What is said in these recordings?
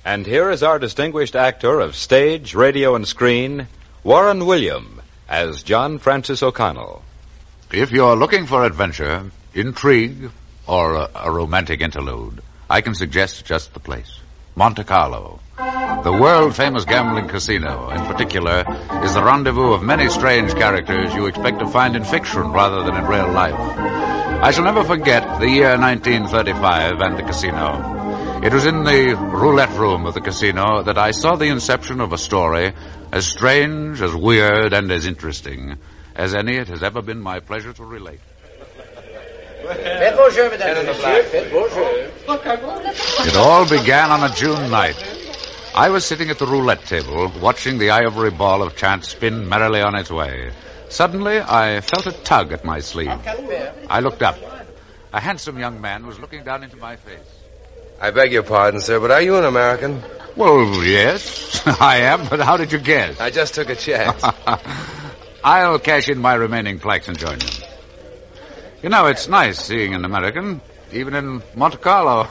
And here is our distinguished actor of stage, radio, and screen, Warren William, as John Francis O'Connell. If you're looking for adventure, intrigue, or a romantic interlude, I can suggest just the place. Monte Carlo. The world-famous gambling casino, in particular, is the rendezvous of many strange characters you expect to find in fiction rather than in real life. I shall never forget the year 1935 and the casino. It was in the roulette room of the casino that I saw the inception of a story as strange, as weird, and as interesting as any it has ever been my pleasure to relate. Faites vos jeux, mesdames et messieurs. Faites vos jeux. It all began on a June night. I was sitting at the roulette table, watching the ivory ball of chance spin merrily on its way. Suddenly, I felt a tug at my sleeve. I looked up. A handsome young man was looking down into my face. I beg your pardon, sir, but are you an American? Well, yes, I am, but how did you guess? I just took a chance. I'll cash in my remaining plaques and join you. You know, it's nice seeing an American, even in Monte Carlo.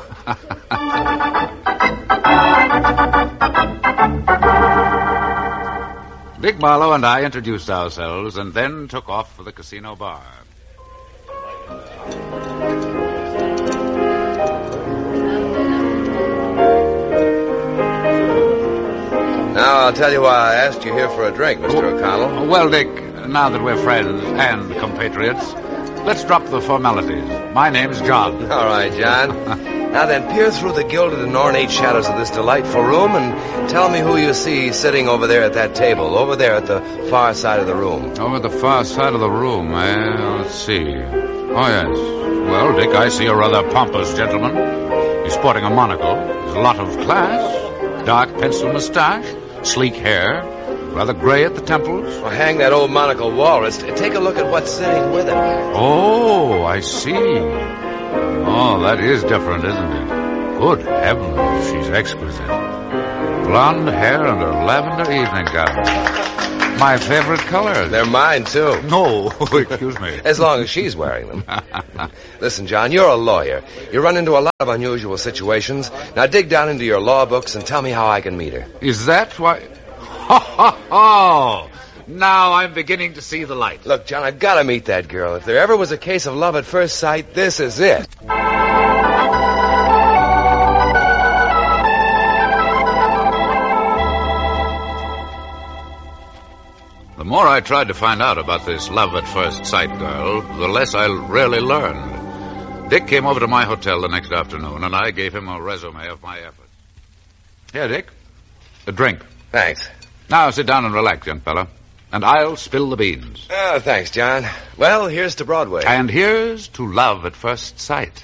Dick Marlowe and I introduced ourselves and then took off for the casino bar. Now, I'll tell you why I asked you here for a drink, Mr. O'Connell. Well, Dick, now that we're friends and compatriots, let's drop the formalities. My name's John. All right, John. Now then, peer through the gilded and ornate shadows of this delightful room and tell me who you see sitting over there at that table, over there at the far side of the room. Over at the far side of the room, let's see. Oh, yes. Well, Dick, I see a rather pompous gentleman. He's sporting a monocle. There's a lot of class. Dark pencil mustache, sleek hair, rather gray at the temples. Well, hang that old monocle walrus. Take a look at what's sitting with him. Oh, I see. Oh, that is different, isn't it? Good heavens, she's exquisite. Blonde hair and a lavender evening gown. My favorite color. They're mine, too. No, excuse me. As long as she's wearing them. Listen, John, you're a lawyer. You run into a lot of unusual situations. Now dig down into your law books and tell me how I can meet her. Is that why... Oh! Now I'm beginning to see the light. Look, John, I've got to meet that girl. If there ever was a case of love at first sight, this is it. The more I tried to find out about this love at first sight girl, the less I really learned. Dick came over to my hotel the next afternoon, and I gave him a resume of my efforts. Here, Dick, a drink. Thanks. Now sit down and relax, young fella. And I'll spill the beans. Oh, thanks, John. Well, here's to Broadway. And here's to love at first sight.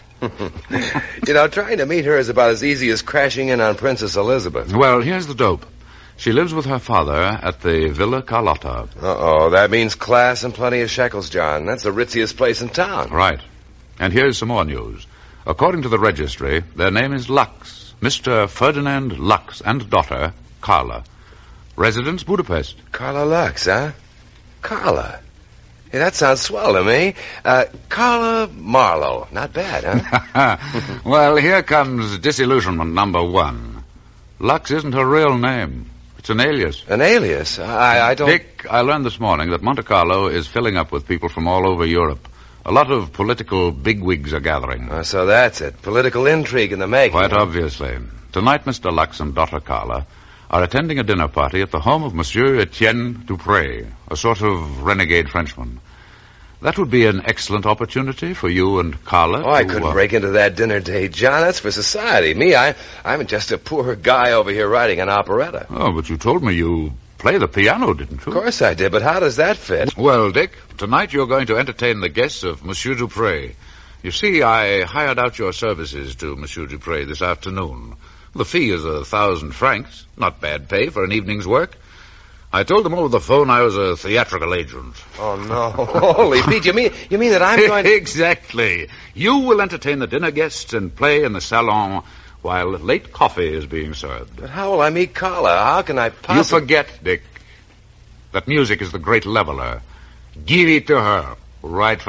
You know, trying to meet her is about as easy as crashing in on Princess Elizabeth. Well, here's the dope. She lives with her father at the Villa Carlotta. Uh-oh, that means class and plenty of shekels, John. That's the ritziest place in town. Right. And here's some more news. According to the registry, their name is Lux. Mr. Ferdinand Lux and daughter, Carla. Residence, Budapest. Carla Lux, huh? Carla. Hey, that sounds swell to me. Carla Marlowe. Not bad, huh? Well, here comes disillusionment number one. Lux isn't her real name. It's an alias. An alias? I don't... Dick, I learned this morning that Monte Carlo is filling up with people from all over Europe. A lot of political bigwigs are gathering. So that's it. Political intrigue in the making. Quite obviously. Tonight, Mr. Lux and daughter Carla are attending a dinner party at the home of Monsieur Etienne Dupré, a sort of renegade Frenchman. That would be an excellent opportunity for you and Carla. Oh, I couldn't break into that dinner date, John. That's for society. Me, I'm just a poor guy over here writing an operetta. Oh, but you told me you play the piano, didn't you? Of course I did, but how does that fit? Well, Dick, tonight you're going to entertain the guests of Monsieur Dupré. You see, I hired out your services to Monsieur Dupré this afternoon. The fee is 1,000 francs. Not bad pay for an evening's work. I told them over the phone I was a theatrical agent. Oh, no. Holy Pete, you mean that I'm going to... Exactly. You will entertain the dinner guests and play in the salon while late coffee is being served. But how will I meet Carla? How can I possibly... You forget, Dick, that music is the great leveler. Give it to her right